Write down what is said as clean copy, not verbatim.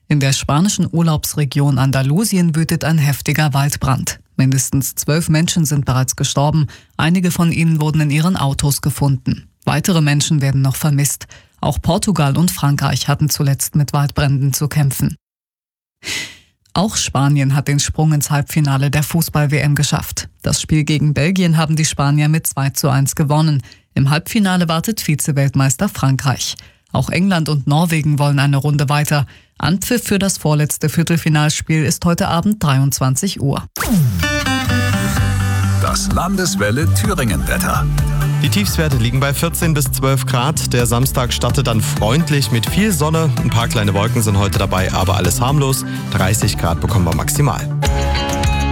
In der spanischen Urlaubsregion Andalusien wütet ein heftiger Waldbrand. Mindestens 12 Menschen sind bereits gestorben. Einige von ihnen wurden in ihren Autos gefunden. Weitere Menschen werden noch vermisst. Auch Portugal und Frankreich hatten zuletzt mit Waldbränden zu kämpfen. Auch Spanien hat den Sprung ins Halbfinale der Fußball-WM geschafft. Das Spiel gegen Belgien haben die Spanier mit 2:1 gewonnen. Im Halbfinale wartet Vize-Weltmeister Frankreich. Auch England und Norwegen wollen eine Runde weiter. Anpfiff für das vorletzte Viertelfinalspiel ist heute Abend 23 Uhr. Das Landeswelle Thüringen-Wetter. Die Tiefstwerte liegen bei 14 bis 12 Grad. Der Samstag startet dann freundlich mit viel Sonne. Ein paar kleine Wolken sind heute dabei, aber alles harmlos. 30 Grad bekommen wir maximal.